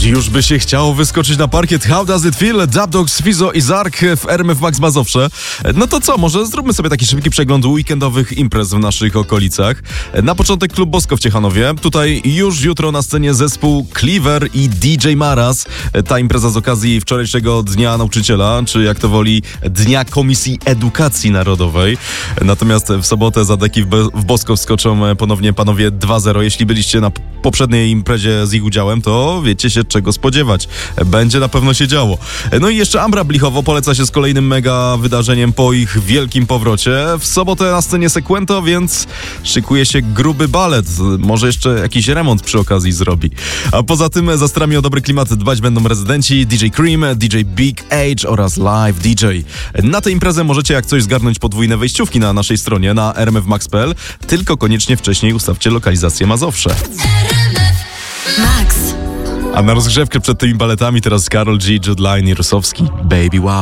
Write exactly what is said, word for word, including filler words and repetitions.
Już by się chciało wyskoczyć na parkiet. How does it feel? Dub Dogs, Fizo i Zark w R M F Max Mazowsze. No to co, może zróbmy sobie taki szybki przegląd weekendowych imprez w naszych okolicach. Na początek Klub Bosko w Ciechanowie. Tutaj już jutro na scenie zespół Cleaver i D J Maras. Ta impreza z okazji wczorajszego Dnia Nauczyciela, czy jak to woli Dnia Komisji Edukacji Narodowej. Natomiast w sobotę za deki w, Be- w Bosko wskoczą ponownie panowie dwa zero. Jeśli byliście na poprzedniej imprezie z ich udziałem, to wiecie się czego spodziewać. Będzie na pewno się działo. No i jeszcze Ambra Blichowo poleca się z kolejnym mega wydarzeniem po ich wielkim powrocie. W sobotę na scenie Sekwento, więc szykuje się gruby balet. Może jeszcze jakiś remont przy okazji zrobi. A poza tym za starami o dobry klimat dbać będą rezydenci D J Cream, D J Big Age oraz Live D J. Na tę imprezę możecie jak coś zgarnąć podwójne wejściówki na naszej stronie na r m f max kropka p l, tylko koniecznie wcześniej ustawcie lokalizację Mazowsze. Max. A na rozgrzewkę przed tymi baletami teraz Karol G, Jude Line i Rusowski. Baby Wow.